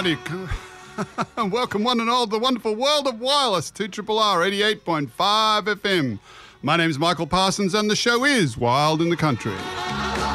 righty. Welcome one and all to the wonderful world of wireless, 2RRR 88.5 FM. My name's Michael Parsons and the show is Wild in the Country.